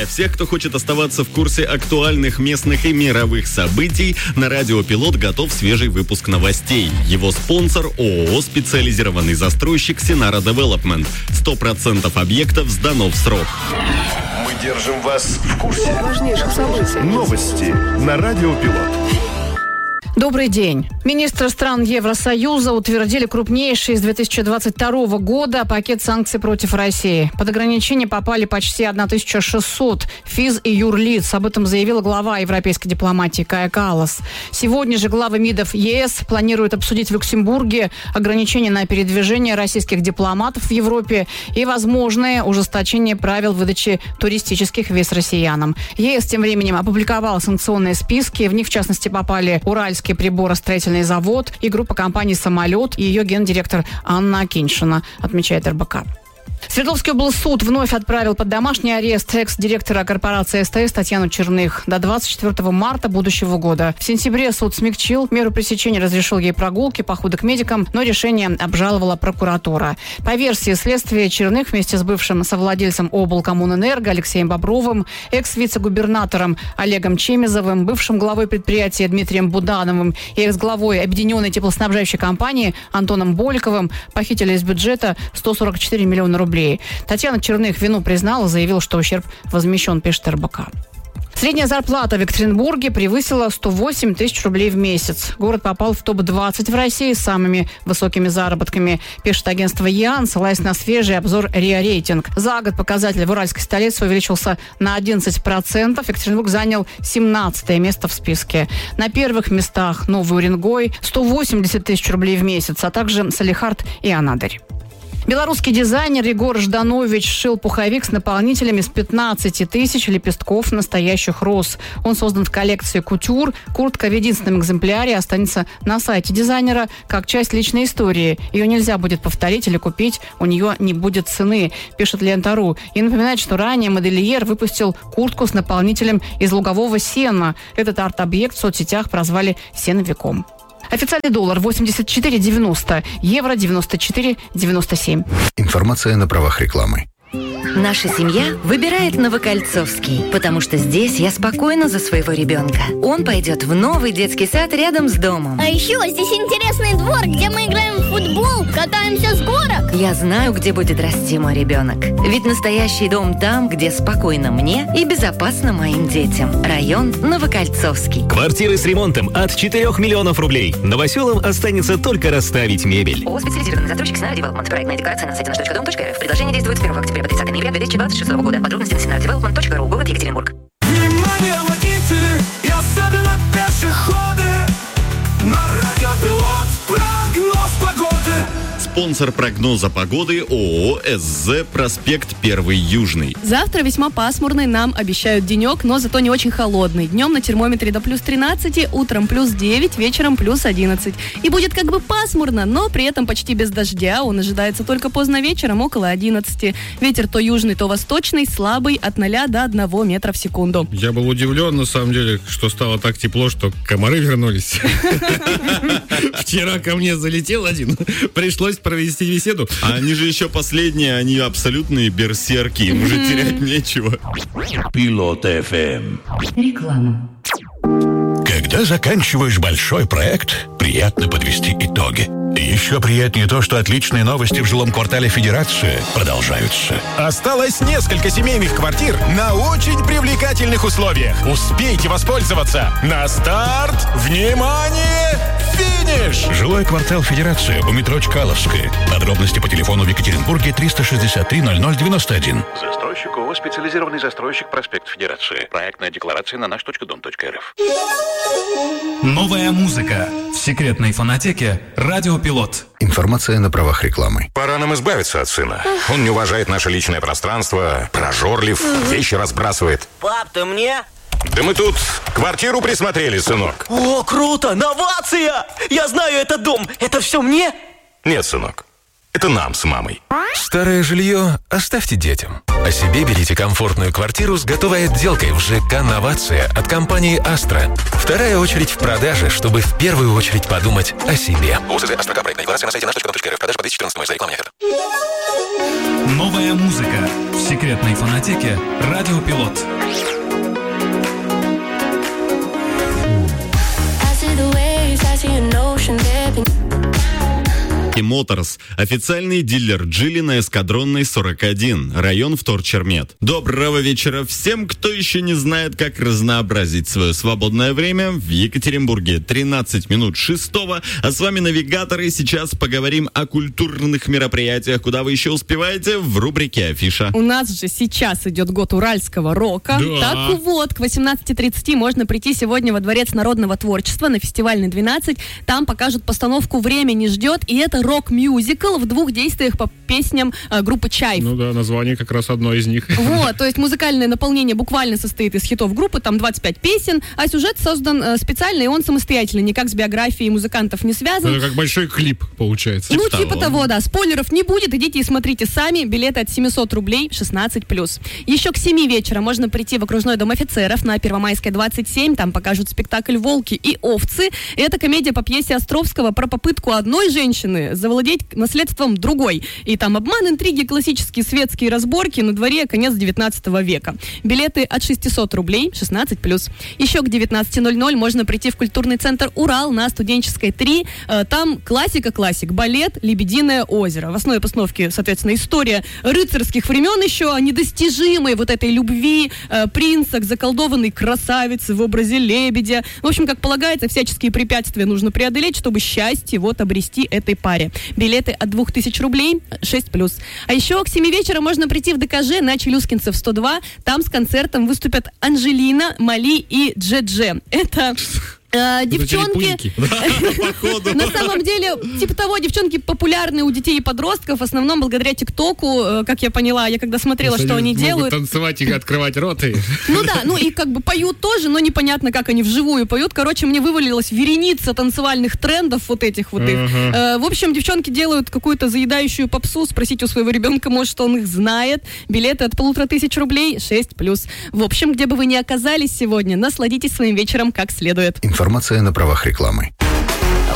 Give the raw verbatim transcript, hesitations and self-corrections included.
всех, кто хочет оставаться в курсе актуальных местных и мировых событий, на Радио Пилот готов свежий выпуск новостей. Его спонсор ООО «Специализированный застройщик Синара Девелопмент». сто процентов объектов сдано в срок. Мы держим вас в курсе важнейших событий. Новости на Радио Пилот. Добрый день. Министры стран Евросоюза утвердили крупнейший с две тысячи двадцать второго года пакет санкций против России. Под ограничение попали почти тысяча шестьсот физ- и юрлиц. Об этом заявила глава европейской дипломатии Кая Каллас. Сегодня же главы МИДов ЕС планируют обсудить в Люксембурге ограничения на передвижение российских дипломатов в Европе и возможное ужесточение правил выдачи туристических виз россиянам. ЕС тем временем опубликовал санкционные списки. В них, в частности, попали Уральский приборостроительный завод и группа компаний «Самолет» и ее гендиректор Анна Акиньшина, отмечает эр бэ ка. Свердловский облсуд вновь отправил под домашний арест экс-директора корпорации эс тэ эс Татьяну Черных до двадцать четвёртого марта будущего года. В сентябре суд смягчил меру пресечения, разрешил ей прогулки, походы к медикам, но решение обжаловала прокуратура. По версии следствия, Черных вместе с бывшим совладельцем облкоммунэнерго Алексеем Бобровым, экс-вице-губернатором Олегом Чемизовым, бывшим главой предприятия Дмитрием Будановым и экс-главой объединенной теплоснабжающей компании Антоном Больковым похитили из бюджета сто сорок четыре миллиона рублей. Татьяна Черных вину признала, заявила, что ущерб возмещен, пишет эр бэ ка. Средняя зарплата в Екатеринбурге превысила сто восемь тысяч рублей в месяц. Город попал в топ двадцать в России с самыми высокими заработками, пишет агентство ЯН, ссылаясь на свежий обзор РИА Рейтинг. За год показатель в уральской столице увеличился на одиннадцать процентов. Екатеринбург занял семнадцатое место в списке. На первых местах Новый Уренгой сто восемьдесят тысяч рублей в месяц, а также Салехард и Анадырь. Белорусский дизайнер Егор Жданович сшил пуховик с наполнителями с пятнадцати тысяч лепестков настоящих роз. Он создан в коллекции «Кутюр». Куртка в единственном экземпляре останется на сайте дизайнера как часть личной истории. Ее нельзя будет повторить или купить, у нее не будет цены, пишет Лента.ру. И напоминает, что ранее модельер выпустил куртку с наполнителем из лугового сена. Этот арт-объект в соцсетях прозвали «сеновиком». Официальный доллар восемьдесят четыре девяносто, евро девяносто четыре девяносто семь. Информация на правах рекламы. Наша семья выбирает Новокольцовский, потому что здесь я спокойна за своего ребенка. Он пойдет в новый детский сад рядом с домом. А еще здесь интересный двор, где мы играем в футбол, катаемся с горок. Я знаю, где будет расти мой ребенок. Ведь настоящий дом там, где спокойно мне и безопасно моим детям. Район Новокольцовский. Квартиры с ремонтом от четырёх миллионов рублей. Новоселам останется только расставить мебель. ООО «Специализированный застройщик Синара Девелопмент». Проектная декларация на сайте наш точка дом точка эр эф. Предложение действует с первого октября по тридцатое ноября две тысячи двадцать шестого года. Подробности на синара девелопмент точка ру. Город Екатеринбург. Внимание, водители и особенно пешеходы. На Радио Пилот прогноз погоды. Спонсор прогноза погоды ООО эс зэ «Проспект Первый Южный». Завтра весьма пасмурный нам обещают денек, но зато не очень холодный. Днем на термометре до плюс тринадцать, утром плюс девять, вечером плюс одиннадцать. И будет как бы пасмурно, но при этом почти без дождя. Он ожидается только поздно вечером, около одиннадцати. Ветер то южный, то восточный, слабый, от ноля до одного метра в секунду. Я был удивлен, на самом деле, что стало так тепло, что комары вернулись. Вчера ко мне залетел один, пришлось провести беседу. А они же еще последние, они абсолютные берсерки, им уже терять нечего. Пилот эф эм. Реклама. Когда заканчиваешь большой проект, приятно подвести итоги. Еще приятнее то, что отличные новости в жилом квартале Федерации продолжаются. Осталось несколько семейных квартир на очень привлекательных условиях. Успейте воспользоваться. На старт! Внимание! Финиш! Жилой квартал Федерации у метро Чкаловская. Подробности по телефону в Екатеринбурге триста шестьдесят три ноль ноль девяносто один. Застройщик ООО «Специализированный застройщик Проспект Федерации». Проектная декларация на наш точка дом точка эр эф. Новая музыка в секретной фонотеке «Радио Пилот». Информация на правах рекламы. Пора нам избавиться от сына. Он не уважает наше личное пространство, прожорлив, вещи разбрасывает. Пап, ты мне? Да мы тут квартиру присмотрели, сынок. О, круто! Новация! Я знаю этот дом. Это все мне? Нет, сынок. Это нам с мамой. Старое жилье оставьте детям. А себе берите комфортную квартиру с готовой отделкой в ЖК «Новация» от компании «Астра». Вторая очередь в продаже, чтобы в первую очередь подумать о себе. ОСЗ «Астра». Проектная декларация на сайте наш точка дом точка эр эф. Продажа по две тысячи четырнадцатому. За рекламу не Новая музыка в секретной фонотеке «Радио Пилот». Моторс. Официальный дилер Джили на Эскадронной сорок один. Район Вторчермет. Доброго вечера всем, кто еще не знает, как разнообразить свое свободное время в Екатеринбурге. тринадцать минут шестого. А с вами навигатор, и сейчас поговорим о культурных мероприятиях. Куда вы еще успеваете? В рубрике «Афиша». У нас же сейчас идет год уральского рока. Да. Так вот, к восемнадцати тридцати можно прийти сегодня во Дворец народного творчества на Фестивальной двенадцать. Там покажут постановку «Время не ждет», и это рок-мюзикл в двух действиях по песням э, группы «Чайф». Ну да, название как раз одно из них. Вот, то есть музыкальное наполнение буквально состоит из хитов группы, там двадцать пять песен, а сюжет создан э, специально, и он самостоятельный, никак с биографией музыкантов не связан. Это как большой клип получается. Ну, типа, типа того, да. Спойлеров не будет, идите и смотрите сами. Билеты от семисот рублей, шестнадцать плюс. Еще к семи вечера можно прийти в окружной дом офицеров на Первомайской двадцать семь, там покажут спектакль «Волки и овцы». Это комедия по пьесе Островского про попытку одной женщины завладеть наследством другой. И там обман, интриги, классические светские разборки, на дворе конец девятнадцатого века. Билеты от шестисот рублей, шестнадцать плюс. Еще к девятнадцати ноль-ноль можно прийти в культурный центр «Урал» на Студенческой три. Там классика-классик, балет «Лебединое озеро». В основе постановки, соответственно, история рыцарских времен еще о недостижимой вот этой любви принца к заколдованной красавице в образе лебедя. В общем, как полагается, всяческие препятствия нужно преодолеть, чтобы счастье вот обрести этой паре. Билеты от двух тысяч рублей, шесть плюс. А еще к семи вечера можно прийти в ДКЖ на Челюскинцев сто два. Там с концертом выступят Анжелина, Мали и Дже-Дже. Это... Э, девчонки, на самом деле, типа того, девчонки популярны у детей и подростков, в основном благодаря ТикТоку, э, как я поняла, я когда смотрела, что они делают. Танцевать и открывать рот. И... Ну да, ну и как бы поют тоже, но непонятно, как они вживую поют. Короче, мне вывалилась вереница танцевальных трендов вот этих вот их. Uh-huh. Э, в общем, девчонки делают какую-то заедающую попсу, спросите у своего ребенка, может, он их знает. Билеты от полутора тысяч рублей, шесть плюс. В общем, где бы вы ни оказались сегодня, насладитесь своим вечером как следует. Информация на правах рекламы.